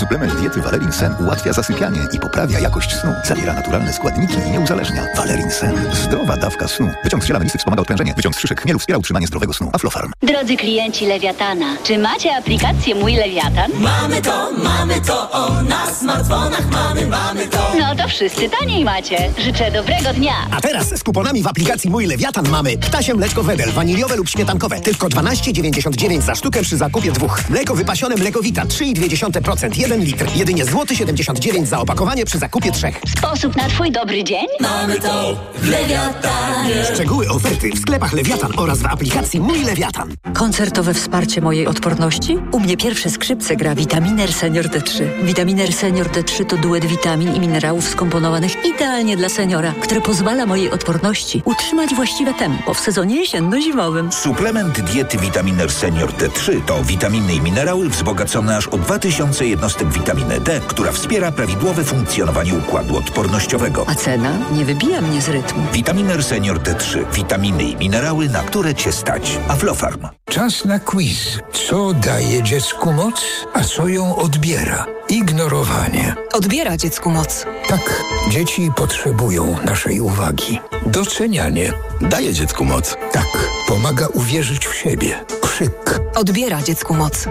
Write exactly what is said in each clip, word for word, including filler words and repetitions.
Suplement diety Valerin Sen ułatwia zasypianie i poprawia jakość snu. Zawiera naturalne składniki i nie uzależnia. Valerin Sen. Zdrowa dawka snu. Wyciąg z ziela melisy wspomaga odprężenie. Wyciąg z szyszek chmielu wspiera utrzymanie zdrowego snu. Aflofarm. Drodzy klienci Lewiatana, czy macie aplikację Mój Lewiatan? Mamy to, mamy to, o, na smartfonach mamy, mamy to. No to wszyscy taniej macie. Życzę dobrego dnia. A teraz z kuponami w aplikacji Mój Lewiatan mamy ptasie mleczko Wedel, waniliowe lub śmietankowe. Tylko dwanaście dziewięćdziesiąt dziewięć za sztukę przy zakupie dwóch. Mleko wypasione Mlekowita trzy i dwie dziesiąte procent, jeden litr. Jedynie złoty siedemdziesiąt dziewięć za opakowanie przy zakupie trzech. Sposób na twój dobry dzień? Mamy to w Lewiatanie. Szczegóły oferty w sklepach Lewiatan oraz w aplikacji Mój Lewiatan. Koncertowe wsparcie mojej odporności? U mnie pierwsze skrzypce gra Vitaminer Senior D trzy. Vitaminer Senior D trzy to duet witamin i minerałów skomponowanych idealnie dla seniora, które pozwala mojej odporności utrzymać właściwe tempo w sezonie jesienno-zimowym. Suplement diety Vitaminer Senior D trzy to witaminy i minerały wzbogacone aż o dwa tysiące jednostek witaminy D, która wspiera prawidłowe funkcjonowanie układu odpornościowego. A cena nie wybija mnie z rytmu. Vitaminer Senior D trzy. Witaminy i minerały, na które Cię stać. Aflofarm. Czas na quiz. Co daje dziecku moc, a co ją odbiera? Ignorowanie. Odbiera dziecku moc. Tak, dzieci potrzebują naszej uwagi. Docenianie. Daje dziecku moc. Tak, pomaga uwierzyć w siebie. Krzyk. Odbiera dziecku moc.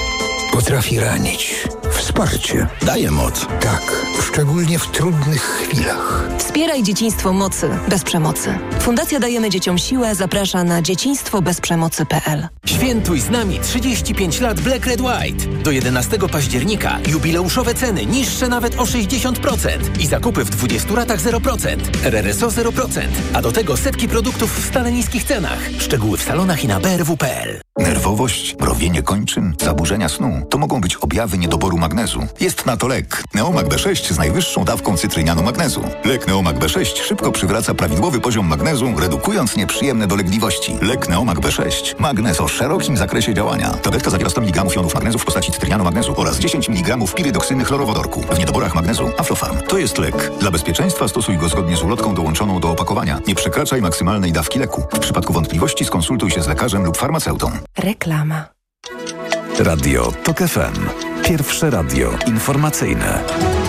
Potrafi ranić. Wsparcie. Daje moc. Tak, szczególnie w trudnych chwilach. Wspieraj dzieciństwo mocy bez przemocy. Fundacja Dajemy Dzieciom Siłę zaprasza na dzieciństwo bez przemocy kropka p l. Świętuj z nami trzydzieści pięć lat Black Red White. Do jedenastego października jubileuszowe ceny niższe nawet o sześćdziesiąt procent i zakupy w dwudziestu ratach zero procent. R R S O zero procent. A do tego setki produktów w stale niskich cenach. Szczegóły w salonach i na b r w kropka p l. Nerwowość, mrowienie kończyn, zaburzenia snu to mogą być objawy niedoboru magnezu. Jest na to lek Neomag B sześć z najwyższą dawką cytrynianu magnezu. Lek Neomag B sześć szybko przywraca prawidłowy poziom magnezu, redukując nieprzyjemne dolegliwości. Lek Neomag B sześć. Magnez o szerokim zakresie działania. Tabletka zawiera sto miligramów jonów magnezu w postaci cytrynianu magnezu oraz dziesięć miligramów pirydoksyny chlorowodorku. W niedoborach magnezu Aflofarm. To jest lek. Dla bezpieczeństwa stosuj go zgodnie z ulotką dołączoną do opakowania. Nie przekraczaj maksymalnej dawki leku. W przypadku wątpliwości skonsultuj się z lekarzem lub farmaceutą. Reklama. Radio TOK F M. Pierwsze radio informacyjne.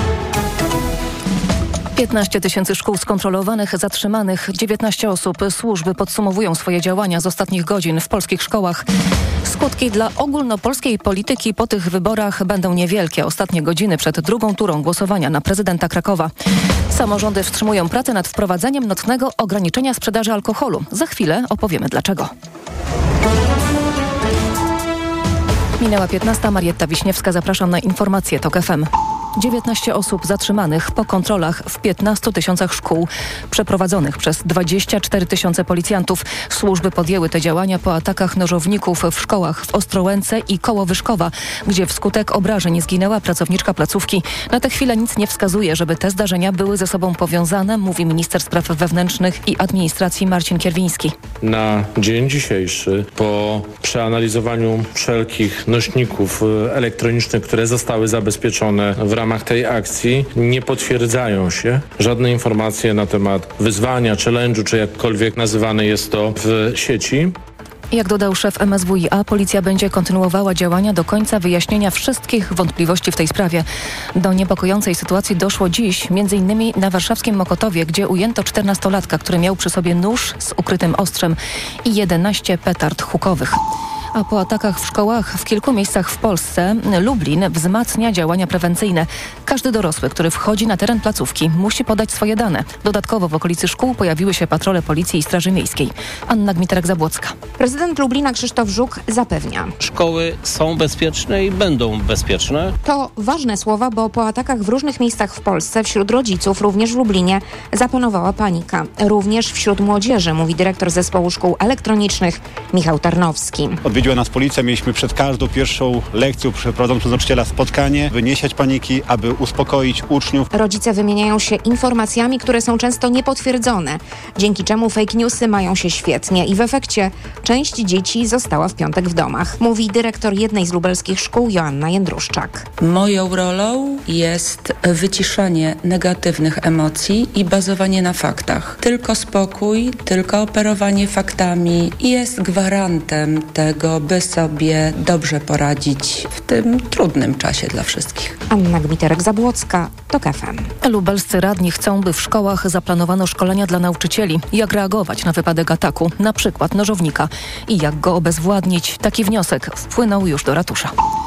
piętnaście tysięcy szkół skontrolowanych, zatrzymanych, dziewiętnaście osób. Służby podsumowują swoje działania z ostatnich godzin w polskich szkołach. Skutki dla ogólnopolskiej polityki po tych wyborach będą niewielkie. Ostatnie godziny przed drugą turą głosowania na prezydenta Krakowa. Samorządy wstrzymują pracę nad wprowadzeniem nocnego ograniczenia sprzedaży alkoholu. Za chwilę opowiemy dlaczego. Minęła piętnasta. Marietta Wiśniewska. Zapraszam na informacje TOK F M. dziewiętnaście osób zatrzymanych po kontrolach w piętnastu tysiącach szkół przeprowadzonych przez dwadzieścia cztery tysiące policjantów. Służby podjęły te działania po atakach nożowników w szkołach w Ostrołęce i koło Wyszkowa, gdzie wskutek obrażeń zginęła pracowniczka placówki. Na tę chwilę nic nie wskazuje, żeby te zdarzenia były ze sobą powiązane, mówi minister spraw wewnętrznych i administracji Marcin Kierwiński. Na dzień dzisiejszy, po przeanalizowaniu wszelkich nośników elektronicznych, które zostały zabezpieczone w ramach tej akcji, nie potwierdzają się żadne informacje na temat wyzwania, challenge'u, czy jakkolwiek nazywane jest to w sieci. Jak dodał szef M S W i A, policja będzie kontynuowała działania do końca wyjaśnienia wszystkich wątpliwości w tej sprawie. Do niepokojącej sytuacji doszło dziś między innymi na warszawskim Mokotowie, gdzie ujęto czternastolatka, który miał przy sobie nóż z ukrytym ostrzem i jedenaście petard hukowych. A po atakach w szkołach w kilku miejscach w Polsce Lublin wzmacnia działania prewencyjne. Każdy dorosły, który wchodzi na teren placówki, musi podać swoje dane. Dodatkowo w okolicy szkół pojawiły się patrole Policji i Straży Miejskiej. Anna Gmiterek-Zabłocka. Prezydent Lublina Krzysztof Żuk zapewnia. Szkoły są bezpieczne i będą bezpieczne. To ważne słowa, bo po atakach w różnych miejscach w Polsce wśród rodziców, również w Lublinie, zapanowała panika. Również wśród młodzieży, mówi dyrektor Zespołu Szkół Elektronicznych Michał Tarnowski. Odwiedziła nas policja, mieliśmy przed każdą pierwszą lekcją przeprowadzoną przez nauczyciela spotkanie, by nie siać paniki, aby uspokoić uczniów. Rodzice wymieniają się informacjami, które są często niepotwierdzone, dzięki czemu fake newsy mają się świetnie i w efekcie część dzieci została w piątek w domach, mówi dyrektor jednej z lubelskich szkół Joanna Jędruszczak. Moją rolą jest wyciszanie negatywnych emocji i bazowanie na faktach. Tylko spokój, tylko operowanie faktami jest gwarantem tego, tego, by sobie dobrze poradzić w tym trudnym czasie dla wszystkich. Anna Gmiterek-Zabłocka, TOK F M. Lubelscy radni chcą, by w szkołach zaplanowano szkolenia dla nauczycieli. Jak reagować na wypadek ataku, na przykład nożownika i jak go obezwładnić. Taki wniosek wpłynął już do ratusza.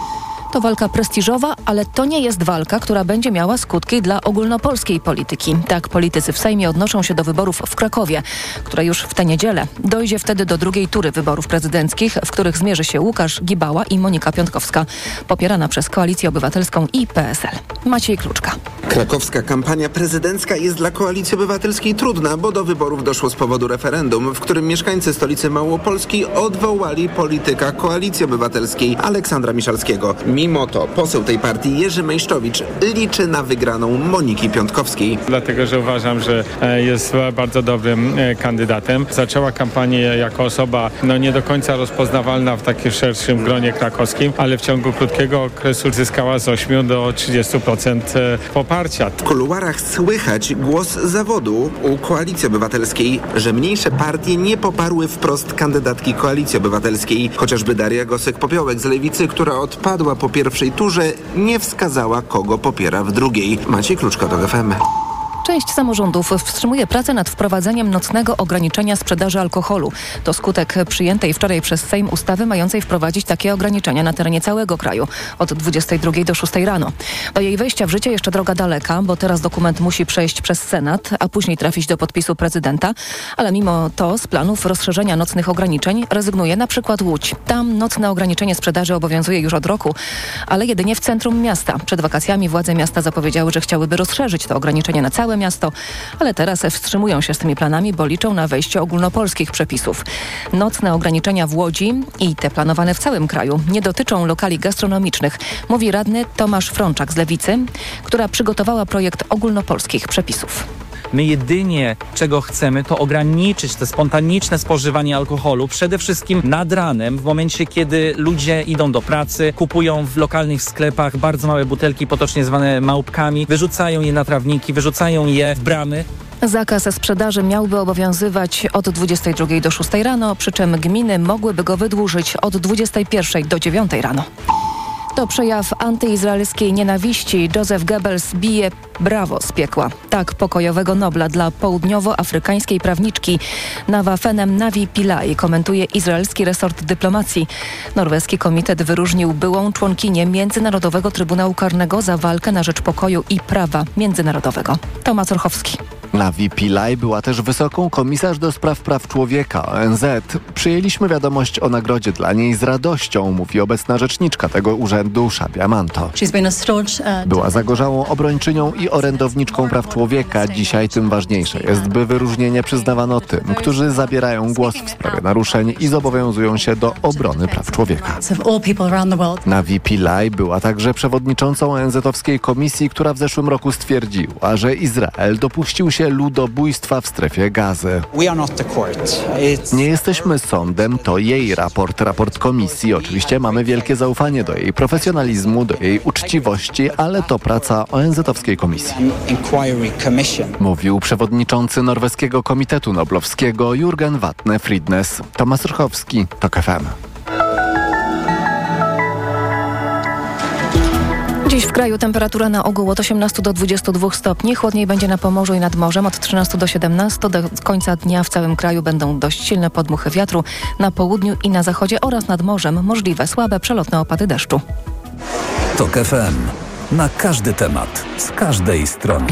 To walka prestiżowa, ale to nie jest walka, która będzie miała skutki dla ogólnopolskiej polityki. Tak politycy w Sejmie odnoszą się do wyborów w Krakowie, które już w tę niedzielę. Dojdzie wtedy do drugiej tury wyborów prezydenckich, w których zmierzy się Łukasz Gibała i Monika Piątkowska, popierana przez Koalicję Obywatelską i P S L. Maciej Kluczka. Krakowska kampania prezydencka jest dla Koalicji Obywatelskiej trudna, bo do wyborów doszło z powodu referendum, w którym mieszkańcy stolicy Małopolski odwołali polityka Koalicji Obywatelskiej Aleksandra Miszalskiego. Mimo to poseł tej partii Jerzy Mejszczowicz liczy na wygraną Moniki Piątkowskiej. Dlatego, że uważam, że jest bardzo dobrym kandydatem. Zaczęła kampanię jako osoba no nie do końca rozpoznawalna w takim szerszym gronie krakowskim, ale w ciągu krótkiego okresu zyskała z ośmiu do trzydziestu procent poparcia. W kuluarach słychać głos zawodu u Koalicji Obywatelskiej, że mniejsze partie nie poparły wprost kandydatki Koalicji Obywatelskiej. Chociażby Daria Gosek-Popiołek z Lewicy, która odpadła po pierwszej turze, nie wskazała, kogo popiera w drugiej. Maciej Kluczka, TOK F M. Część samorządów wstrzymuje pracę nad wprowadzeniem nocnego ograniczenia sprzedaży alkoholu. To skutek przyjętej wczoraj przez Sejm ustawy mającej wprowadzić takie ograniczenia na terenie całego kraju od dwudziestej drugiej do szóstej rano. Do jej wejścia w życie jeszcze droga daleka, bo teraz dokument musi przejść przez Senat, a później trafić do podpisu prezydenta. Ale mimo to z planów rozszerzenia nocnych ograniczeń rezygnuje na przykład Łódź. Tam nocne ograniczenie sprzedaży obowiązuje już od roku, ale jedynie w centrum miasta. Przed wakacjami władze miasta zapowiedziały, że chciałyby rozszerzyć to ograniczenie na całe miasto, ale teraz wstrzymują się z tymi planami, bo liczą na wejście ogólnopolskich przepisów. Nocne ograniczenia w Łodzi i te planowane w całym kraju nie dotyczą lokali gastronomicznych, mówi radny Tomasz Frączak z Lewicy, która przygotowała projekt ogólnopolskich przepisów. My jedynie, czego chcemy, to ograniczyć te spontaniczne spożywanie alkoholu, przede wszystkim nad ranem, w momencie, kiedy ludzie idą do pracy, kupują w lokalnych sklepach bardzo małe butelki, potocznie zwane małpkami, wyrzucają je na trawniki, wyrzucają je w bramy. Zakaz sprzedaży miałby obowiązywać od dwudziestej drugiej do szóstej rano, przy czym gminy mogłyby go wydłużyć od dwudziestej pierwszej do dziewiątej rano. To przejaw antyizraelskiej nienawiści. Joseph Goebbels bije brawo z piekła. Tak pokojowego Nobla dla południowoafrykańskiej prawniczki Nawafenem Navi Pillay komentuje izraelski resort dyplomacji. Norweski komitet wyróżnił byłą członkinię Międzynarodowego Trybunału Karnego za walkę na rzecz pokoju i prawa międzynarodowego. Tomasz Orchowski. Navi Pillay była też wysoką komisarz do spraw praw człowieka O N Z. Przyjęliśmy wiadomość o nagrodzie dla niej z radością, mówi obecna rzeczniczka tego urzędu Szabia Manto. Była zagorzałą obrończynią i orędowniczką praw człowieka. Dzisiaj tym ważniejsze jest, by wyróżnienie przyznawano tym, którzy zabierają głos w sprawie naruszeń i zobowiązują się do obrony praw człowieka. Navi Pillay była także przewodniczącą O N Z-owskiej komisji, która w zeszłym roku stwierdziła, że Izrael dopuścił się ludobójstwa w strefie Gazy. Nie jesteśmy sądem, to jej raport, raport komisji. Oczywiście mamy wielkie zaufanie do jej profesjonalizmu, do jej uczciwości, ale to praca O N Z-owskiej komisji. Mówił przewodniczący Norweskiego Komitetu Noblowskiego Jürgen Vatne Fridnes. Tomasz Rychowski, TOK F M. Dziś w kraju temperatura na ogół od osiemnastu do dwudziestu dwóch stopni. Chłodniej będzie na Pomorzu i nad morzem od trzynastu do siedemnastu. Do końca dnia w całym kraju będą dość silne podmuchy wiatru. Na południu i na zachodzie oraz nad morzem możliwe słabe przelotne opady deszczu. TOK F M. Na każdy temat, z każdej strony.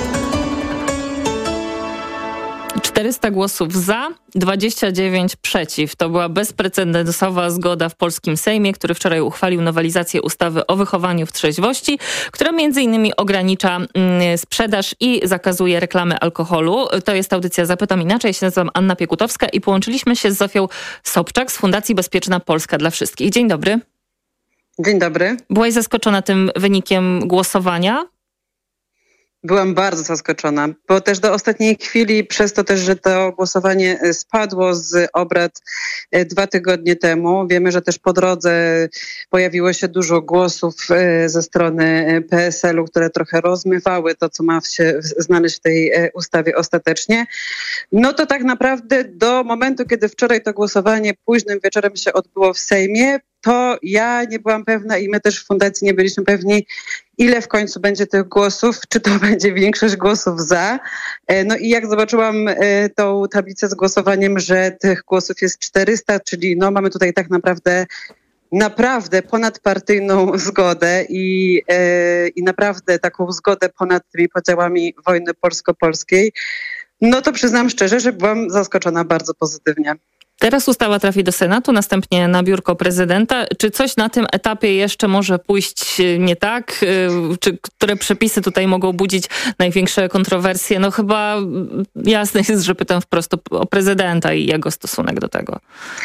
czterysta głosów za, dwadzieścia dziewięć przeciw. To była bezprecedensowa zgoda w polskim Sejmie, który wczoraj uchwalił nowelizację ustawy o wychowaniu w trzeźwości, która między innymi ogranicza mm, sprzedaż i zakazuje reklamy alkoholu. To jest audycja Zapytam Inaczej. Ja się nazywam Anna Piekutowska i połączyliśmy się z Zofią Sobczak z Fundacji Bezpieczna Polska dla Wszystkich. Dzień dobry. Dzień dobry. Byłaś zaskoczona tym wynikiem głosowania? Byłam bardzo zaskoczona, bo też do ostatniej chwili, przez to też, że to głosowanie spadło z obrad dwa tygodnie temu. Wiemy, że też po drodze pojawiło się dużo głosów ze strony P S L u, które trochę rozmywały to, co ma się znaleźć w tej ustawie ostatecznie. No to tak naprawdę do momentu, kiedy wczoraj to głosowanie późnym wieczorem się odbyło w Sejmie, to ja nie byłam pewna i my też w fundacji nie byliśmy pewni, ile w końcu będzie tych głosów, czy to będzie większość głosów za. No i jak zobaczyłam tą tablicę z głosowaniem, że tych głosów jest czterysta, czyli no mamy tutaj tak naprawdę naprawdę ponadpartyjną zgodę i, yy, i naprawdę taką zgodę ponad tymi podziałami wojny polsko-polskiej, no to przyznam szczerze, że byłam zaskoczona bardzo pozytywnie. Teraz ustawa trafi do Senatu, następnie na biurko prezydenta. Czy coś na tym etapie jeszcze może pójść nie tak? Czy które przepisy tutaj mogą budzić największe kontrowersje? No chyba jasne jest, że pytam wprost o prezydenta i jego stosunek do tego.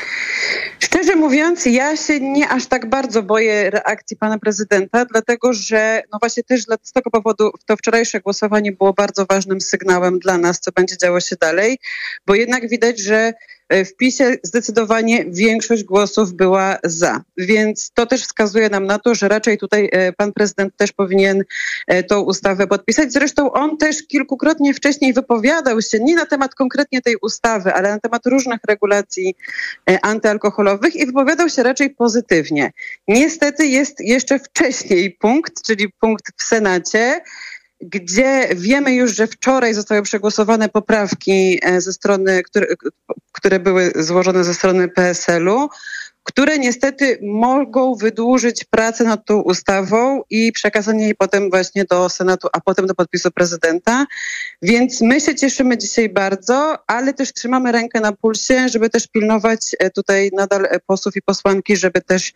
Szczerze mówiąc, ja się nie aż tak bardzo boję reakcji pana prezydenta, dlatego że no właśnie też z tego powodu to wczorajsze głosowanie było bardzo ważnym sygnałem dla nas, co będzie działo się dalej, bo jednak widać, że w PiS-ie zdecydowanie większość głosów była za. Więc to też wskazuje nam na to, że raczej tutaj pan prezydent też powinien tą ustawę podpisać. Zresztą on też kilkukrotnie wcześniej wypowiadał się nie na temat konkretnie tej ustawy, ale na temat różnych regulacji antyalkoholowych i wypowiadał się raczej pozytywnie. Niestety jest jeszcze wcześniej punkt, czyli punkt w Senacie, gdzie wiemy już, że wczoraj zostały przegłosowane poprawki ze strony, które, które były złożone ze strony P S L u, które niestety mogą wydłużyć pracę nad tą ustawą i przekazanie jej potem właśnie do Senatu, a potem do podpisu prezydenta. Więc my się cieszymy dzisiaj bardzo, ale też trzymamy rękę na pulsie, żeby też pilnować tutaj nadal posłów i posłanki, żeby też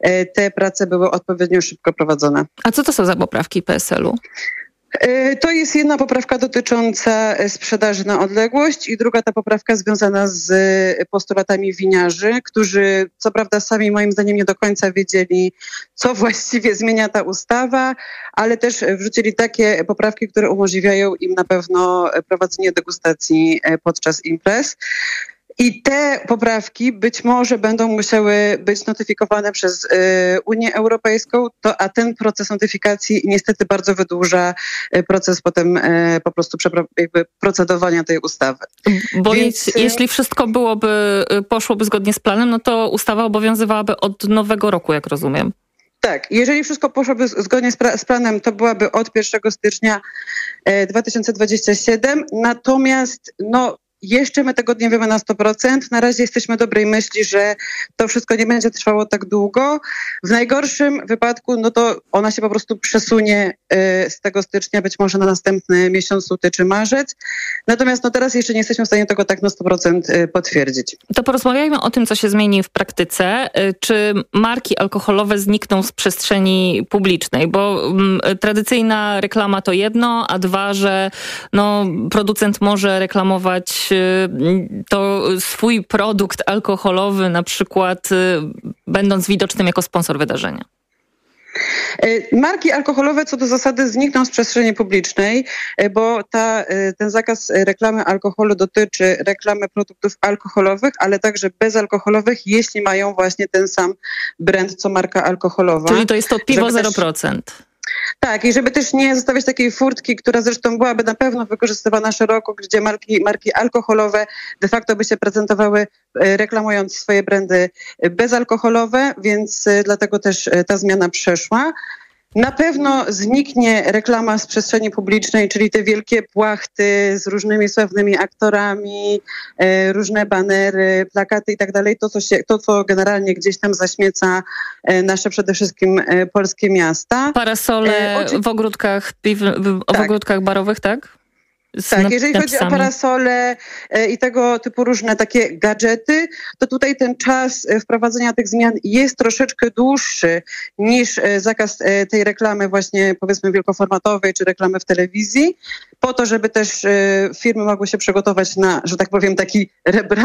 te prace były odpowiednio szybko prowadzone. A co to są za poprawki P S L u? To jest jedna poprawka dotycząca sprzedaży na odległość i druga ta poprawka związana z postulatami winiarzy, którzy co prawda sami moim zdaniem nie do końca wiedzieli, co właściwie zmienia ta ustawa, ale też wrzucili takie poprawki, które umożliwiają im na pewno prowadzenie degustacji podczas imprez. I te poprawki być może będą musiały być notyfikowane przez y, Unię Europejską, to, a ten proces notyfikacji niestety bardzo wydłuża y, proces potem y, po prostu przepra- jakby procedowania tej ustawy. Bo Więc, je, jeśli wszystko byłoby, poszłoby zgodnie z planem, no to ustawa obowiązywałaby od nowego roku, jak rozumiem. Tak, jeżeli wszystko poszłoby zgodnie z, pra- z planem, to byłaby od pierwszego stycznia dwa tysiące dwudziestego siódmego, natomiast no jeszcze my tego nie wiemy na sto procent. Na razie jesteśmy dobrej myśli, że to wszystko nie będzie trwało tak długo. W najgorszym wypadku, no to ona się po prostu przesunie y, z tego stycznia, być może na następny miesiąc, luty czy marzec. Natomiast no teraz jeszcze nie jesteśmy w stanie tego tak na sto procent y, potwierdzić. To porozmawiajmy o tym, co się zmieni w praktyce. Y, czy marki alkoholowe znikną z przestrzeni publicznej? Bo y, tradycyjna reklama to jedno, a dwa, że no, producent może reklamować to swój produkt alkoholowy, na przykład będąc widocznym jako sponsor wydarzenia. Marki alkoholowe co do zasady znikną z przestrzeni publicznej, bo ta, ten zakaz reklamy alkoholu dotyczy reklamy produktów alkoholowych, ale także bezalkoholowych, jeśli mają właśnie ten sam brand co marka alkoholowa. Czyli to jest to piwo zero procent. Tak, i żeby też nie zostawiać takiej furtki, która zresztą byłaby na pewno wykorzystywana szeroko, gdzie marki, marki alkoholowe de facto by się prezentowały reklamując swoje brandy bezalkoholowe, więc dlatego też ta zmiana przeszła. Na pewno zniknie reklama z przestrzeni publicznej, czyli te wielkie płachty z różnymi sławnymi aktorami, e, różne banery, plakaty i tak dalej. To, co się, to, co generalnie gdzieś tam zaśmieca e, nasze przede wszystkim e, polskie miasta. Parasole e, oczy... w ogródkach, piw... w tak. ogródkach barowych, tak? Z tak, jeżeli napisami. Chodzi o parasole i tego typu różne takie gadżety, to tutaj ten czas wprowadzenia tych zmian jest troszeczkę dłuższy niż zakaz tej reklamy właśnie powiedzmy wielkoformatowej czy reklamy w telewizji, po to, żeby też firmy mogły się przygotować na, że tak powiem, taki rebranding